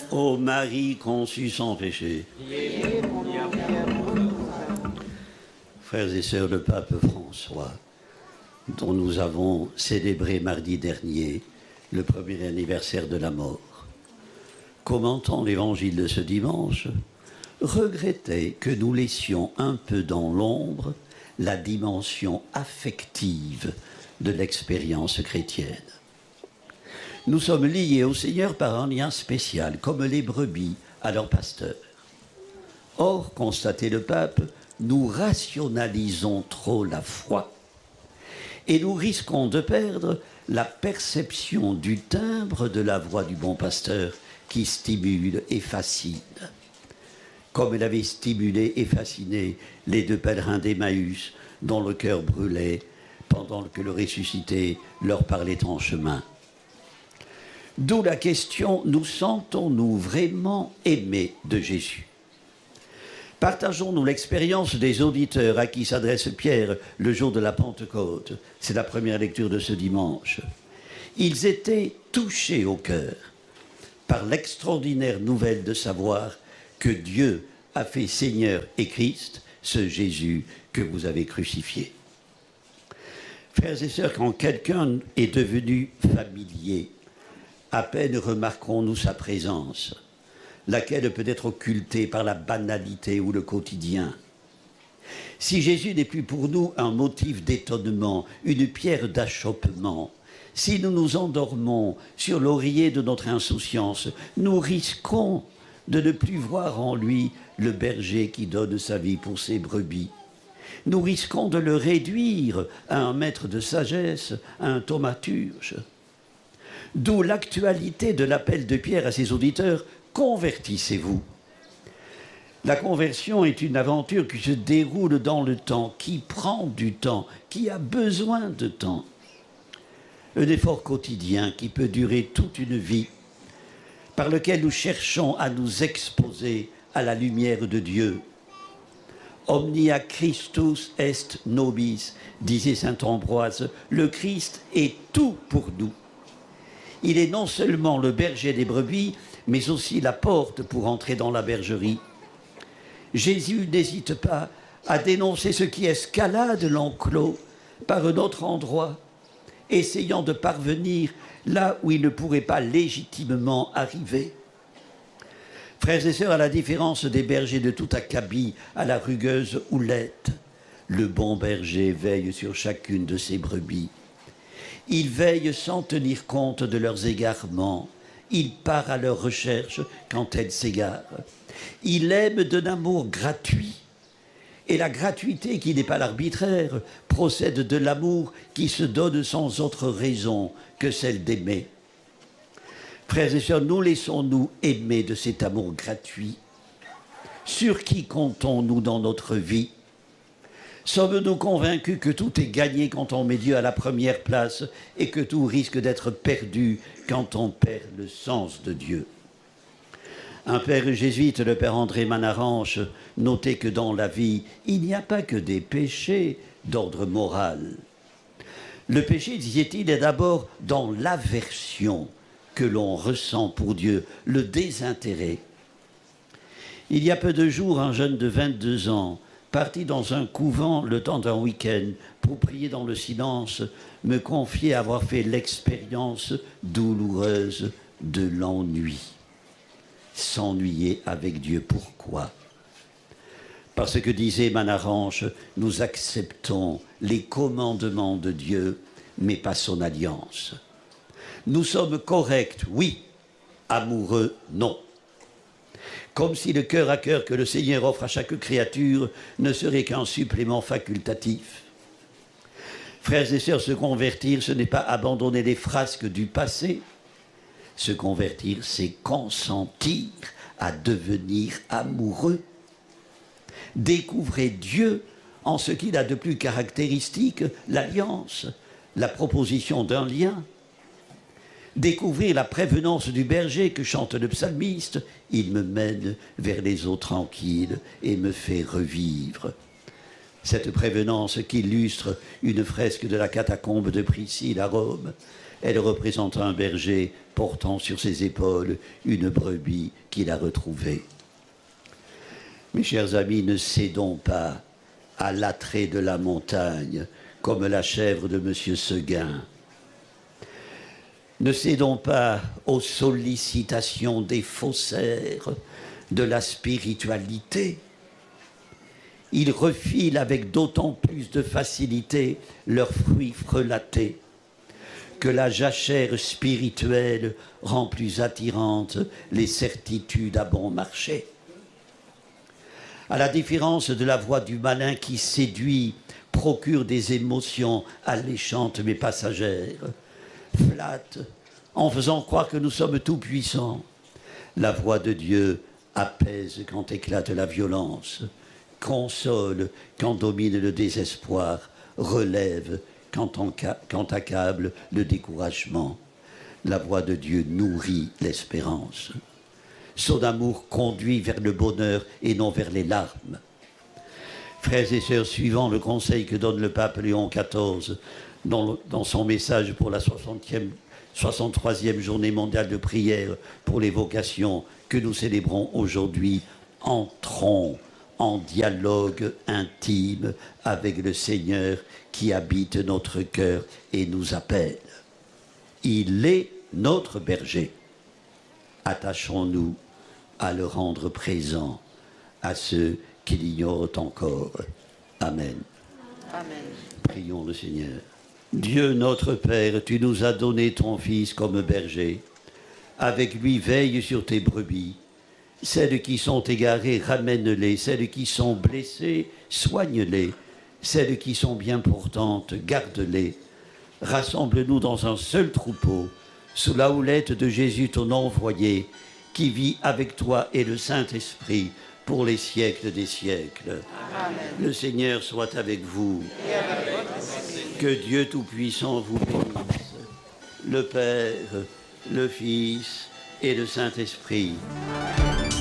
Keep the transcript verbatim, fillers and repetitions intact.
Ô Marie conçue sans péché. Frères et sœurs, le pape François, dont nous avons célébré mardi dernier le premier anniversaire de la mort, commentant l'évangile de ce dimanche, regrettait que nous laissions un peu dans l'ombre la dimension affective de l'expérience chrétienne. Nous sommes liés au Seigneur par un lien spécial, comme les brebis à leur pasteur. Or, constatait le pape, nous rationalisons trop la foi et nous risquons de perdre la perception du timbre de la voix du bon pasteur qui stimule et fascine. Comme elle avait stimulé et fasciné les deux pèlerins d'Emmaüs dont le cœur brûlait pendant que le ressuscité leur parlait en chemin. D'où la question, nous sentons-nous vraiment aimés de Jésus? Partageons-nous l'expérience des auditeurs à qui s'adresse Pierre le jour de la Pentecôte? C'est la première lecture de ce dimanche. Ils étaient touchés au cœur par l'extraordinaire nouvelle de savoir que Dieu a fait Seigneur et Christ, ce Jésus que vous avez crucifié. Frères et sœurs, quand quelqu'un est devenu familier, à peine remarquerons-nous sa présence, laquelle peut être occultée par la banalité ou le quotidien. Si Jésus n'est plus pour nous un motif d'étonnement, une pierre d'achoppement, si nous nous endormons sur l'oreiller de notre insouciance, nous risquons de ne plus voir en lui le berger qui donne sa vie pour ses brebis. Nous risquons de le réduire à un maître de sagesse, à un thaumaturge. D'où l'actualité de l'appel de Pierre à ses auditeurs, convertissez-vous. La conversion est une aventure qui se déroule dans le temps, qui prend du temps, qui a besoin de temps. Un effort quotidien qui peut durer toute une vie, par lequel nous cherchons à nous exposer à la lumière de Dieu. Omnia Christus est nobis, disait saint Ambroise, le Christ est tout pour nous. Il est non seulement le berger des brebis, mais aussi la porte pour entrer dans la bergerie. Jésus n'hésite pas à dénoncer ce qui escalade l'enclos par un autre endroit, essayant de parvenir là où il ne pourrait pas légitimement arriver. Frères et sœurs, à la différence des bergers de toute acabit à la rugueuse houlette, le bon berger veille sur chacune de ses brebis. Il veille sans tenir compte de leurs égarements. Il part à leur recherche quand elles s'égarent. Il aime d'un amour gratuit. Et la gratuité, qui n'est pas l'arbitraire, procède de l'amour qui se donne sans autre raison que celle d'aimer. Frères et sœurs, nous laissons-nous aimer de cet amour gratuit. Sur qui comptons-nous dans notre vie? Sommes-nous convaincus que tout est gagné quand on met Dieu à la première place et que tout risque d'être perdu quand on perd le sens de Dieu? Un père jésuite, le père André Manaranche, notait que dans la vie, il n'y a pas que des péchés d'ordre moral. Le péché, disait-il, est d'abord dans l'aversion que l'on ressent pour Dieu, le désintérêt. Il y a peu de jours, un jeune de vingt-deux ans, parti dans un couvent le temps d'un week-end pour prier dans le silence, me confiait avoir fait l'expérience douloureuse de l'ennui. S'ennuyer avec Dieu, pourquoi? Parce que, disait Manaranche, nous acceptons les commandements de Dieu, mais pas son alliance. Nous sommes corrects, oui, amoureux, non. Comme si le cœur à cœur que le Seigneur offre à chaque créature ne serait qu'un supplément facultatif. Frères et sœurs, se convertir, ce n'est pas abandonner les frasques du passé. Se convertir, c'est consentir à devenir amoureux. Découvrez Dieu en ce qu'il a de plus caractéristique, l'alliance, la proposition d'un lien. Découvrir la prévenance du berger que chante le psalmiste, il me mène vers les eaux tranquilles et me fait revivre. Cette prévenance qu'illustre une fresque de la catacombe de Priscille à Rome, Elle représente un berger portant sur ses épaules une brebis qu'il a retrouvée. Mes chers amis, ne cédons pas à l'attrait de la montagne, comme la chèvre de Monsieur Seguin. Ne cédons pas aux sollicitations des faussaires de la spiritualité. Ils refilent avec d'autant plus de facilité leurs fruits frelatés que la jachère spirituelle rend plus attirantes les certitudes à bon marché. À la différence de la voix du malin qui séduit, procure des émotions alléchantes mais passagères, flatte en faisant croire que nous sommes tout-puissants, la voix de Dieu apaise quand éclate la violence, console quand domine le désespoir, relève quand, quand accable le découragement. La voix de Dieu nourrit l'espérance. Son amour conduit vers le bonheur et non vers les larmes. Frères et sœurs, suivant le conseil que donne le pape Léon quatorze dans, dans son message pour la soixante-troisième journée mondiale de prière pour les vocations que nous célébrons aujourd'hui, entrons en dialogue intime avec le Seigneur qui habite notre cœur et nous appelle. Il est notre berger. Attachons-nous à le rendre présent à ceux qui l'ignorent encore. Amen. Amen. Prions le Seigneur. Dieu notre Père, tu nous as donné ton Fils comme berger. Avec lui, veille sur tes brebis. Celles qui sont égarées, ramène-les. Celles qui sont blessées, soigne-les. Celles qui sont bien portantes, garde-les. Rassemble-nous dans un seul troupeau, sous la houlette de Jésus, ton envoyé, qui vit avec toi et le Saint-Esprit pour les siècles des siècles. Amen. Le Seigneur soit avec vous. Et avec votre esprit. Que Dieu Tout-Puissant vous bénisse, le Père, le Fils et le Saint-Esprit.